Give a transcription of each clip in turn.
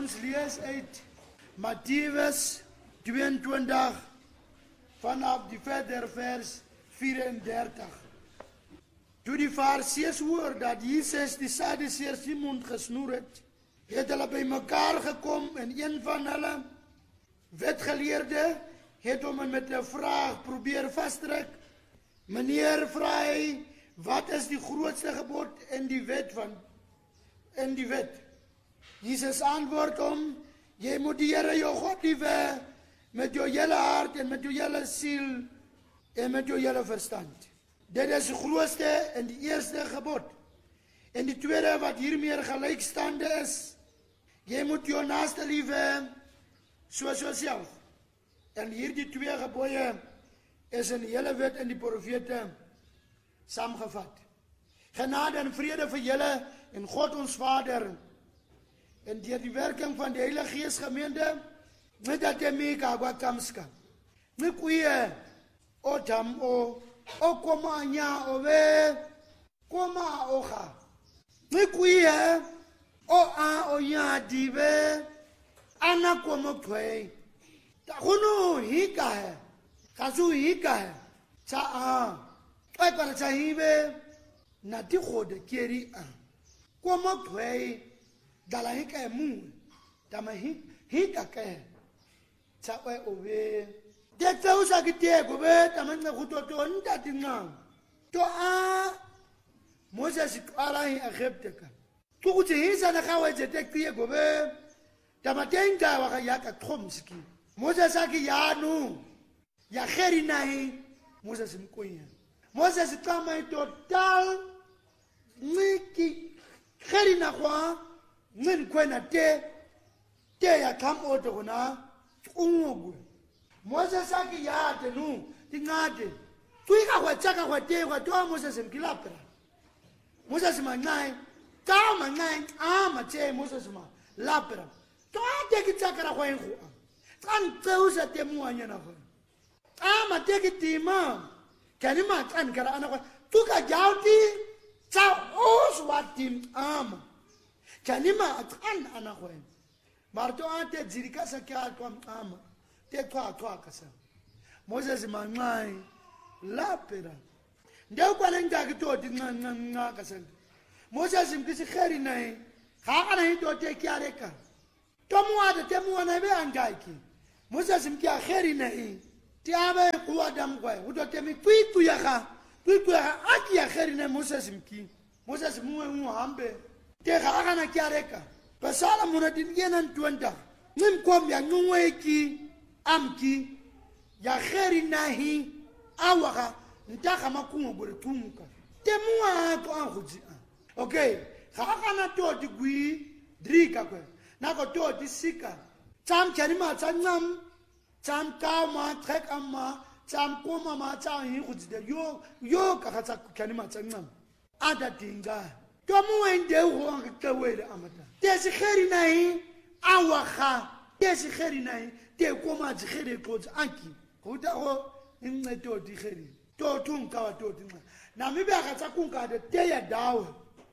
ons lees uit Mattheus 22 vanaf die verder vers 34. Toe die Fariseërs hoor dat Jesus die Sadduseërs die mond gesnoer het, het hulle by mekaar gekom en een van hulle, wetgeleerde, het hom met 'n vraag probeer vasdruk. Meneer, vra hy, wat is die grootste gebod in die wet? Jesus antwoord hom, jy moet die Here jou God lief hê met jou hele hart en met jou hele siel en met jou hele verstand. Dit is die grootste en die eerste gebod. En die tweede wat hiermee gelykstaande is, jy moet jou naaste lief hê soos jouself. En hierdie twee gebooie is in die hele wet en die profete saamgevat. Genade en vrede vir julle en God ons Vader, en deur die werking van die Heilige Gees gemeente, met dat jy meka kwa kamska. Nikuye o jam o koma nya o we, koma oha. Nikuye o a o nya dibe, ana komo kwe. Takuno hika hai, kazu hika hai, cha a, kwe para cha hibe, na di khode keri a. Komo kwe, dala hika hai mu, dama hika kai, cha we owe. Dekta usa ki te gobe, dama nga kutoto nda tingang. To a, Moses ala hi Egypte ka. Tukuti hisa na kawe jete kiye gobe, dama tenga waka yaka tromski. Moses aki yanu, ya kheri nahi, Moses mkoya. Moses kama total, niki kheri na kwa, nini kwena te ya kam oto kuna, ungogu. Moses aki yate nu, tingate. Tuika kwa chaka kwa te, kwa toa Moses mkilapra. Moses mangai, kama mangai, ama te Moses ma lapra. Toa teki chakara kwa engu. Kan teusa temuanya na kwa. Ama teki tima. Kanima kan kara ana kwa. Tuka jauti. Cha oswa tim ama. Kanima kan ana kwa. Marto ante jirikasa kia kwa ama. Te kwa kasa. Moses mangai. Lapera. Ndeu kwa nenga kitoti nga kasa. Moses mkisi kheri nae. Kaka na hito te kia reka. Temu ana be angaiki. Moses mkia kheri nae. Ti abe kuwa damkwa. Udote mi tuitu yaka. Aki ya kheri nae Moses mki. Moses muwe hambe. Te kaka na kia reka. Pasala muna dingiena ntuenda. Nimkom ya ngweki. Amki. Ya kheri nahi. Awaka. Ntaka makungo bure tumuka. Temua ako anguji. Okay. Kaka na toti gui. Drika kwe. Nako toti sika. Cham kanima chanyam. Cham kauma trek amma. Cham koma ma cham hingujide. Yo kaka kanima chanyam. Ada tinga. Tomu ende uwa kawele amata. Desi kheri nahi. Awaka. Desi kheri nahi. Te koma kheri kozi anki. Kuta ho. Inge toti kheri. Totunga wa totunga. Na mibe akatakunga de te ya dawe.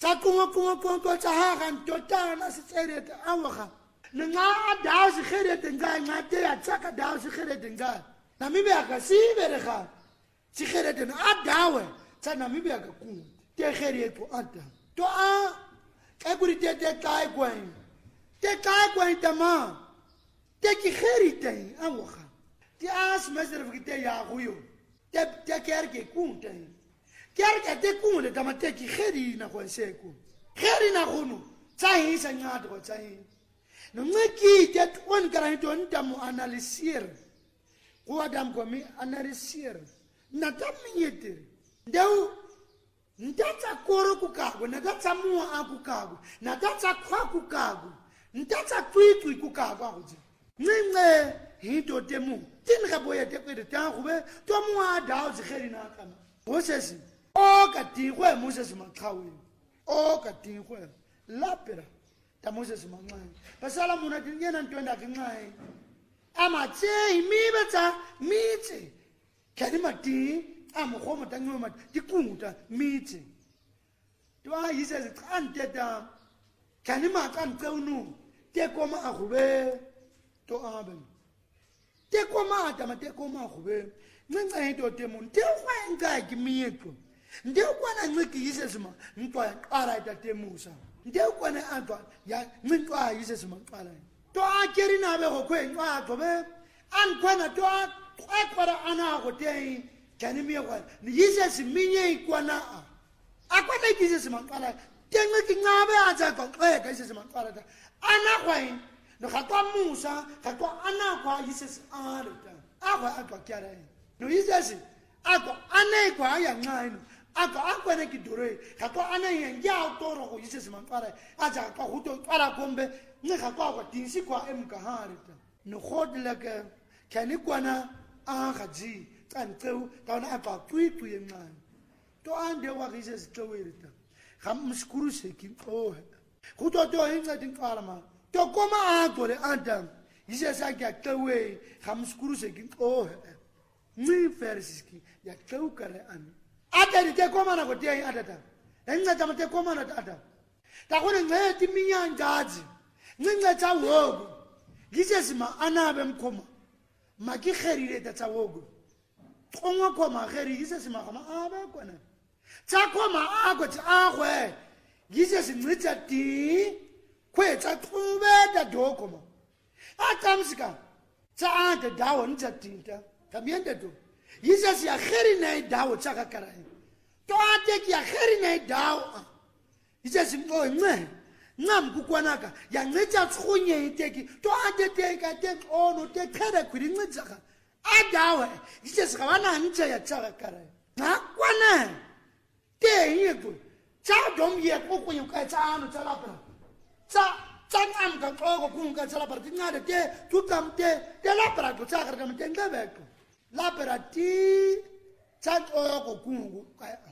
Takunga tahakan tota na sitseret awaka. Nga dawe si kheret nga nga te ya tsaka dawe si kheret nga. Na mibe akasibereka. Si kheret na dawe. Tsa na mibe akakunga. Te kheret po anta. To a kaburi te kai kwen. Te kai kwen tama. Te ki kheret awaka. Ti as mesere fikite ya huyo. Te kerke kunta. Kerke te kunta tamate ki kheri na kwa seku. Kheri na khunu. Tsahi sa ngado kwa tsahi. No ngeki te on karanto ntamu analyser. Kwa dam kwa mi analyser. Natamiyeter. Ndeu ntatsa koro kukago, natatsa mua akukago, natatsa kwa kukago. Ntatsa tui kukago akuzi. Nge hito temu. Tin kaboya tekwede tankube to mua dao zikheri na kama. Moses o katingwe Moses makhawe. O katingwe lapera ta Moses mangai. Pasala muna tingena ntwenda kingai. Ama tse imibetsa mitse. Kanima ti amukhomo tangoma tikunguta mitse. Twa yise zikanteta kanima kanqewunu te koma a gobe to aben te koma atama te koma a gobe ngenxa into temon te kwenga gimieko nde kwana nciki yisesima ntwa yaqala itatemusa nde kwana antwa ya ncintwa yisesima qala to akeri nabe gokwenqa gobe ankwana to akwara ana gotei kanimi kwa yisesiminye ikwana akwana yisesima qala tengi ngabe aza goqeka yisesima qala ta ana kwain no khatwa musa khatwa ana kwa yisesi arita akwa akwa kyara no yisesi akwa ana kwa ya ncaino akwana kidore khatwa ana yenja toro go yisesi manqara aza ka huto qala kombe ngi khatwa kwa tinsi kwa emkaharita no khodleke kani kwana gaji tsantseu tauna apa twitu yenqana to ande wa yisesi tsowerita gamskuru sekin oh huto to hinga dinqala ma to koma adore adam yisesi akya tsowe gamskuru sekin oh ni fersiski ya tsokare an ata te koma na gote atata enga tama te koma na tata ta kone ngeti minyangazi nginga tsa wogo yisesi ma anabe mkhoma makikherile tsa wogo kongwa koma kheri yisesi ma kama abe kona tsa koma ako tsa agwe yisesi ngitsa ti kwetsa qubeta dokoma atamsika tsa ante dawo ntsa tinta kamiende to yisesi ya kheri na dawo tsaka karaye to ate ya kheri na dawo yisesi mbo ngam kukwanaka ya ngitsa tshunye iteki to ate teka te ono te khera kwiri ngitsaka adawe yisesi kabana ntsa ya tsaka karaye na kwana te yego tsa dom ye kokunyu ka tsa anu tsa lapra tsa ngam ka oko kunga tsa lapra tingade te tutam te lapra ko tsaka ka mtenga beko lapera ti tsako kungu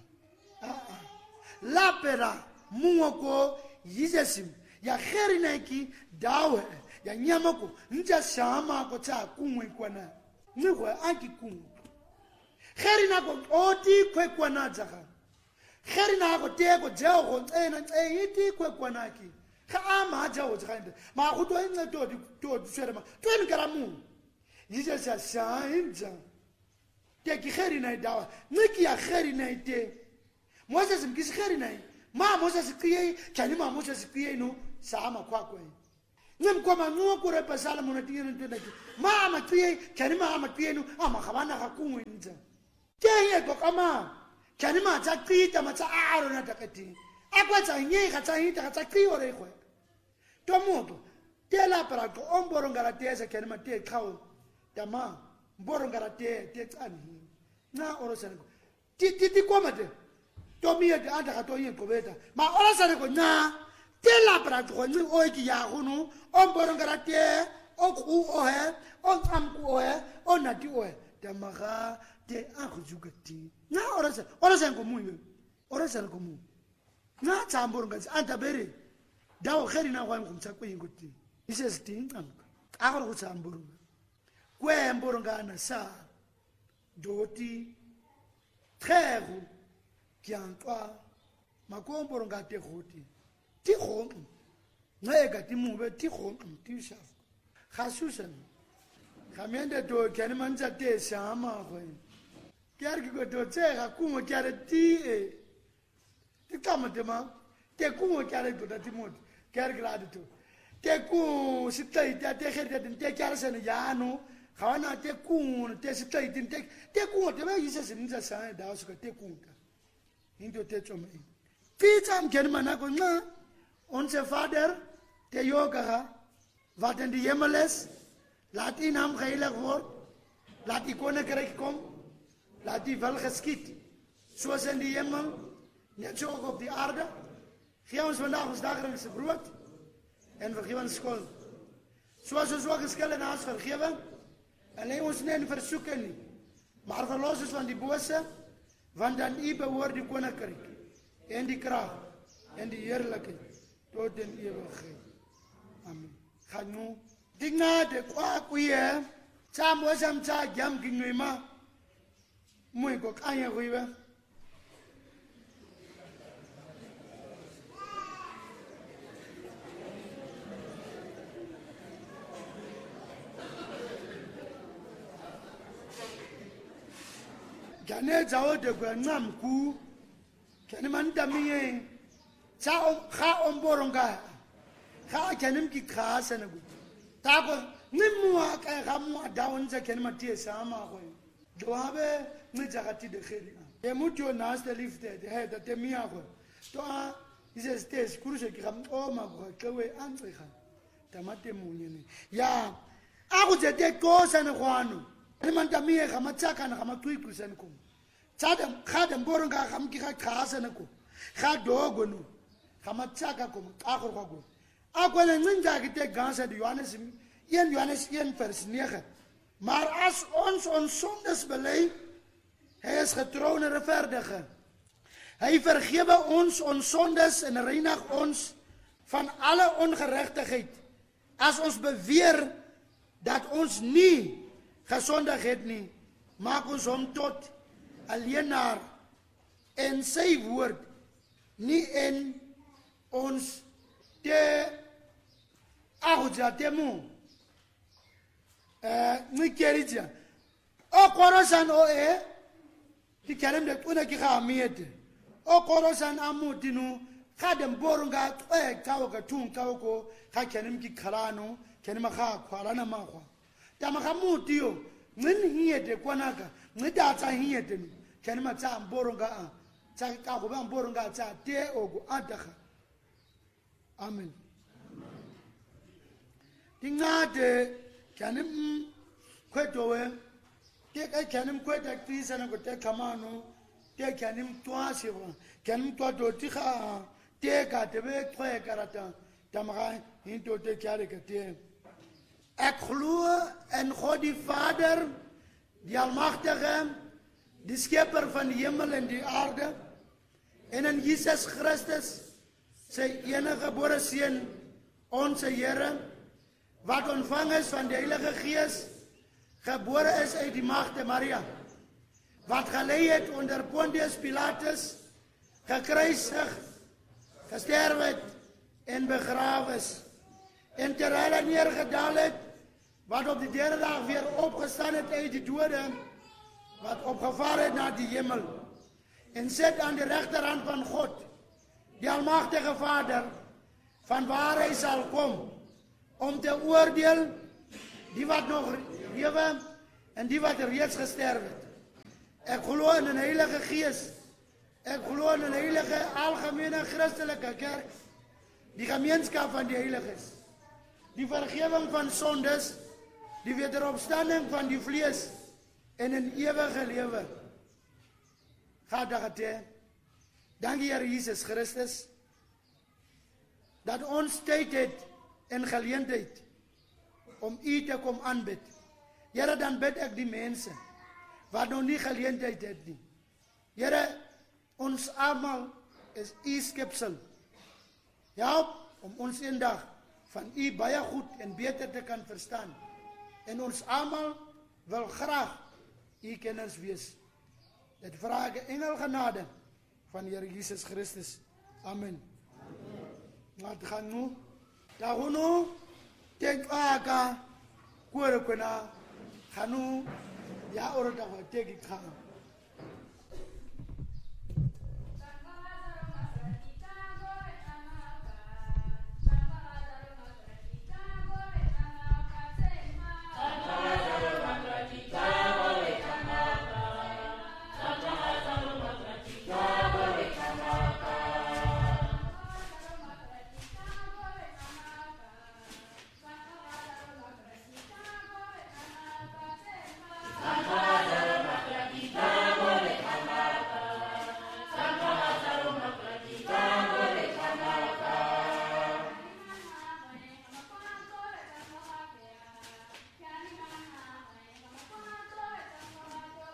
lapera mungoko yisesim ya kherinaki dawe ya nyamako nja shama ko tsa kungu kwana ngwe anki kungu kherinako oti kwe kwana dzaka kherinako teko jago tsena tseyiti kwe kwanaki khama jago tsende ma khuto incedo to tserema tweni karamu yisesa shainja te ki kheri na dawa niki ya kheri na te Moses mkisi kheri na ma Moses kiye kani ma Moses kiye no sama kwa kwa ngem kwa mangu ko re pasala mona tiyeno to daki ma ma kiye kani ma ma kiye no ama khabana ka kunwinza te ye ko kama kani ma tsa qita ma tsa aro na takati akwa tsa nye ga tsa hita ga tsa kiyo re khwe to moto te la para ko omboro ngara tesa kani ma te khawo tama mboro ngarate te tsani na orosana ko ti komate to miye de anda ka to yin ko beta ma orosana ko na te la pra ko ni o ki ya hunu o mboro ngarate o ku o he o am ku o he o na ti o he tama ga te a go jukati na orosana ko mu orosana ko mu na tsamboro ngatsi anda bere dawo kheri na kwa ngumtsa ko yingoti ise sitinga a go tsamboro kwemborongana sa doti trero kiantwa makomboronga te goti ti gong ngeka ti mube ti gong ti shaf khasusan khamende to kene manja te shama khwe kyar ki go to tsega kumo kyare ti kamate ma te kumo kyare to ti mod kyar grade to te ku sitai te kherde te kyar sen yano Kana te kun te sitai tin te kun te ba yise sinza sa da su ka te kun ka indo te chome pizza ken mana ko na onze vader te yoga wat in die hemel is laat u naam geheilig word laat u koninkryk kom laat u wil geskied soos in die hemel net so ook op die aarde gee ons vandag ons daglikse brood en vergewe ons skuld soos ons ook skuld en ons vergewe en lei ons nie in versoeking nie, maar verlos ons van die bose, want aan u behoort die koninkryk, en die krag, en die heerlikheid, tot in ewigheid. Amen. Gaan nou, digna de kwa kuye, tsam wasam tsa jam kinwima, mui ko kanya kuiwe. Kane zao de gwanam ku. Kane mandamiye. Cha kha omboronga. Kha kanem ki khasa na gu. Tako nimwa ka gamwa down za kane matie sama ko. Doabe ni jagati de khiri. E mucho nas de lifted. He da temia ko. To is stes kurse ki gam o ma ko kewe antsiga. Tamate munyene. Ya aku jete kosa na kwano. Mandamiye gama tsaka na gama 2% ko. Tsadam khadam boronga gam ki khasa na ko. Khadogo no. Gama tsaka ko akor ko. Akwele ninja ki te gansa de Johannes 1 vers 9. Maar as ons sondes bely, hy is getrou en regverdig. Hy vergewe ons sondes en reinig ons van alle ongeregtigheid. As ons beweer dat ons nie gesondig het nie, maak ons hom tot alleenaar en sy woord nie in ons te agujatemu. Ni kerija. O korosan o ki kerem de una ki khamiyete. O korosan amutinu khadem boronga kawo ka tun kawo ko ka kenem ki kharano kenem kha khwarana ma khwa. Tama khamutiyo ngin hiyete kwanaka ngida tsa hiyete ni kenem tsa boronga tsa ka go ba boronga tsa te ogo adakha. Amen. Tingade kanem kwetowe te kanem kweta krisa na kote kamano te kanem twasiwa kanem twato tikha te ka tebe twa karata tamra hinto te kare kate. Ek glo in God die Vader, die Almagtige, die Skepper van die hemel en die aarde, en in Jesus Christus, sy enige gebore seun, onze Here, wat ontvang is van die Heilige Gees, gebore is uit die Maagde Maria, wat gelei het onder Pontius Pilatus, gekruisig, gesterf het en begrawe is, en terwyl hy neergedaal het, wat op die derde dag weer opgestaan het uit die dode, wat opgevaar het na die hemel, en sit aan die regterhand van God, die Almagtige Vader, van waar hy sal kom, om te oordeel die wat nog lewe en die wat reeds gesterf het. Ek glo in 'n Heilige Gees. Ek glo in 'n heilige algemene Christelike kerk, die gemeenskap van die heiliges, die vergewing van sondes, die wederopstanding van die vlees en 'n ewige lewe. Gadagate. Dankie Here Jesus Christus dat ons tyd het en geleentheid om U te kom aanbid. Here, dan bid ek die mense wat nog nie geleentheid het nie. Here, ons almal is U skepsel. Help om ons eendag van U baie goed en beter te kan verstaan. En ons almal wil graag U kenners wees. Dit vra ek engel genade van Here Jesus Christus. Amen. Wat gaan nu? Dahuno tek aka kore kona khanu ya orota wa teki khana.